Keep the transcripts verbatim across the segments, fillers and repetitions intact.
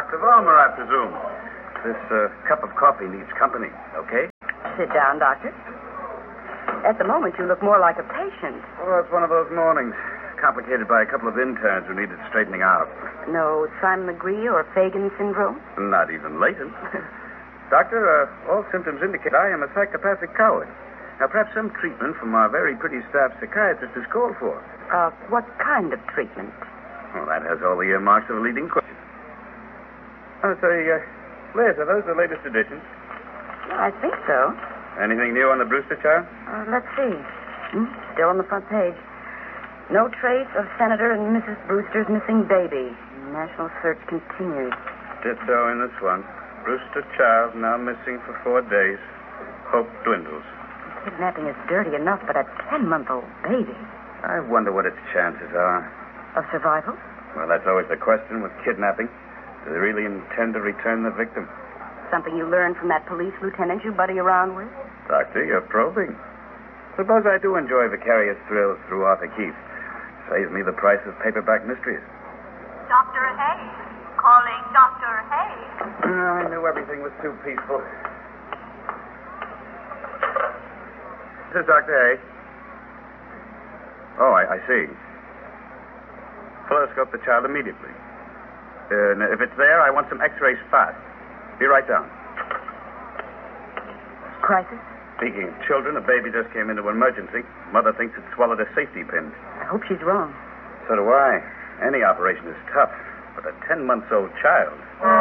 Doctor Vollmer, I presume. This uh, cup of coffee needs company, okay? Sit down, Doctor. At the moment, you look more like a patient. Oh, it's one of those mornings. Complicated by a couple of interns who needed straightening out. No Simon Legree or Fagan syndrome? Not even latent. Doctor, uh, all symptoms indicate I am a psychopathic coward. Now, perhaps some treatment from our very pretty staff psychiatrist is called for. Uh, what kind of treatment? Well, that has all the earmarks of a leading question. Oh, say, uh, Liz, are those the latest editions? I think so. Anything new on the Brewster child? Uh, let's see. Hmm, still on the front page. No trace of Senator and Missus Brewster's missing baby. National search continues. Ditto in this one. Brewster child now missing for four days. Hope dwindles. Kidnapping is dirty enough, but a ten-month-old baby. I wonder what its chances are. Of survival? Well, that's always the question with kidnapping. Do they really intend to return the victim? Something you learned from that police lieutenant you buddy around with? Doctor, you're probing. Suppose I do enjoy vicarious thrills through Arthur Keith. Saves me the price of paperback mysteries. Doctor Hay. Calling Doctor Hay. Oh, I knew everything was too peaceful. This is Doctor Hay. Oh, I, I see. Fluoroscope the child immediately. Uh, if it's there, I want some x-rays fast. Be right down. Crisis? Speaking of children, a baby just came into emergency. Mother thinks it swallowed a safety pin. I hope she's wrong. So do I. Any operation is tough, but a ten-month-old child.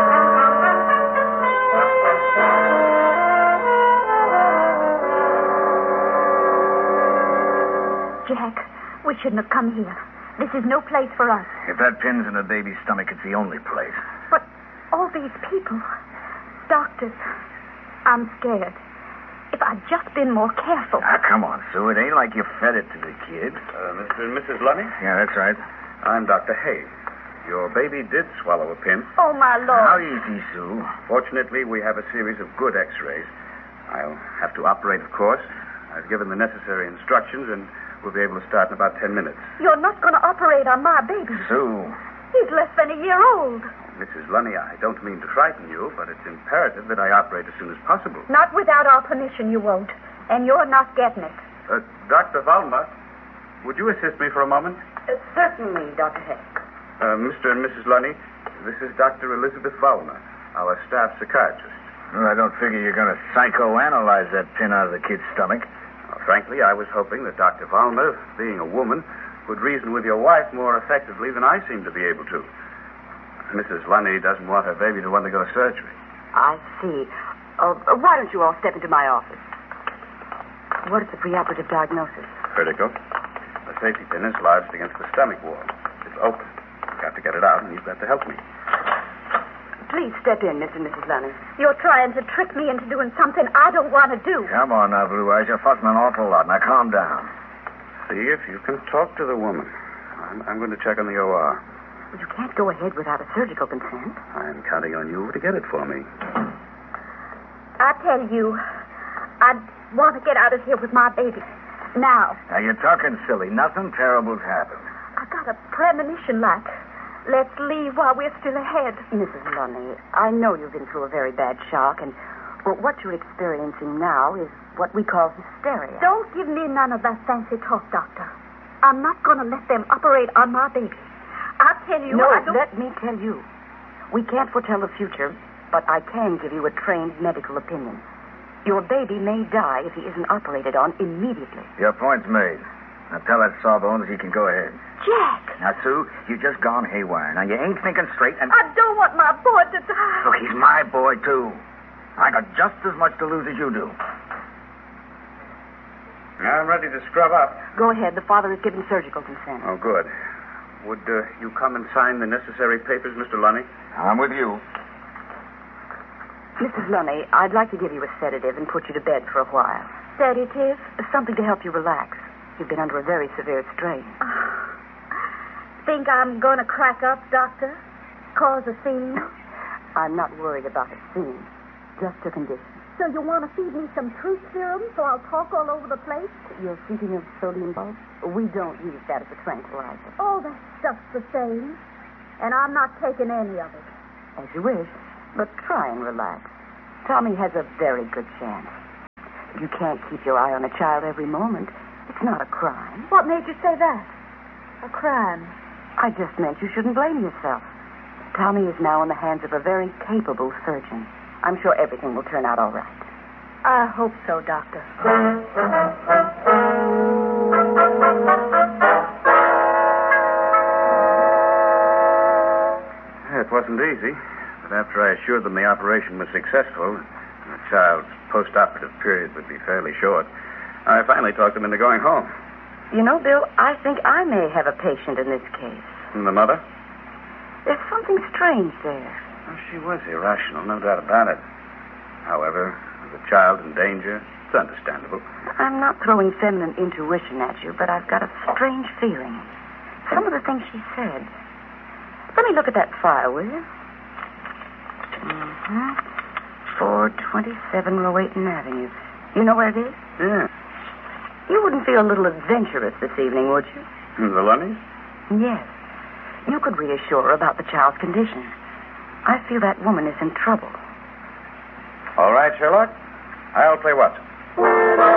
Jack, we shouldn't have come here. This is no place for us. If that pin's in the baby's stomach, it's the only place. But all these people, doctors, I'm scared. If I'd just been more careful. Ah, come on, Sue. It ain't like you fed it to the kid. Uh, Mister and Missus Lunny? Yeah, that's right. I'm Doctor Hay. Your baby did swallow a pin. Oh, my Lord. How easy, Sue. Fortunately, we have a series of good x-rays. I'll have to operate, of course. I've given the necessary instructions, and we'll be able to start in about ten minutes. You're not going to operate on my baby. Sue. He's less than a year old. Missus Lunny, I don't mean to frighten you, but it's imperative that I operate as soon as possible. Not without our permission, you won't. And you're not getting it. Uh, Doctor Vollmer, would you assist me for a moment? Uh, certainly, Doctor Hay. Uh, Mister and Missus Lunny, this is Doctor Elizabeth Vollmer, our staff psychiatrist. Well, I don't figure you're going to psychoanalyze that pin out of the kid's stomach. Well, frankly, I was hoping that Doctor Vollmer, being a woman, would reason with your wife more effectively than I seem to be able to. Missus Lunny doesn't want her baby to undergo surgery. I see. Uh, why don't you all step into my office? What is the preoperative diagnosis? Critical. The safety pin is lodged against the stomach wall. It's open. I've got to get it out, and you've got to help me. Please step in, Mister and Missus Lunny. You're trying to trick me into doing something I don't want to do. Come on now, Blue Eyes. You're fussing an awful lot. Now, calm down. See if you can talk to the woman. I'm, I'm going to check on the O R. Well, you can't go ahead without a surgical consent. I'm counting on you to get it for me. I tell you, I want to get out of here with my baby. Now. Now, you're talking silly. Nothing terrible's happened. I got a premonition like. Let's leave while we're still ahead. Missus Lunny, I know you've been through a very bad shock, and well, what you're experiencing now is what we call hysteria. Don't give me none of that fancy talk, Doctor. I'm not going to let them operate on my baby. I tell you, no, I don't... let me tell you. We can't foretell the future, but I can give you a trained medical opinion. Your baby may die if he isn't operated on immediately. Your point's made. Now tell that sawbones he can go ahead. Jack! Now, Sue, you just gone haywire. Now, you ain't thinking straight and... I don't want my boy to die. Look, he's my boy, too. I got just as much to lose as you do. I'm ready to scrub up. Go ahead. The father has given surgical consent. Oh, good. Would uh, you come and sign the necessary papers, Mister Lunny? I'm with you. Missus Lunny, I'd like to give you a sedative and put you to bed for a while. Sedative? Something to help you relax. You've been under a very severe strain. Uh, think I'm going to crack up, Doctor? Cause a scene? I'm not worried about a scene. Just a condition. So you want to feed me some truth serum so I'll talk all over the place? You're thinking of sodium bulb? We don't use that as a tranquilizer. All that stuff's the same. And I'm not taking any of it. As you wish, but try and relax. Tommy has a very good chance. You can't keep your eye on a child every moment. It's not a crime. What made you say that? A crime? I just meant you shouldn't blame yourself. Tommy is now in the hands of a very capable surgeon. I'm sure everything will turn out all right. I hope so, Doctor. It wasn't easy, but after I assured them the operation was successful, and the child's post-operative period would be fairly short, I finally talked them into going home. You know, Bill, I think I may have a patient in this case. And the mother? There's something strange there. Well, she was irrational, no doubt about it. However, with a child in danger, it's understandable. I'm not throwing feminine intuition at you, but I've got a strange feeling. Some of the things she said. Let me look at that file, will you? Mm-hmm. four twenty-seven Rowayton Avenue. You know where it is? Yeah. You wouldn't feel a little adventurous this evening, would you? The Lunnies? Yes. You could reassure her about the child's condition. I feel that woman is in trouble. All right, Sherlock. I'll play Watson.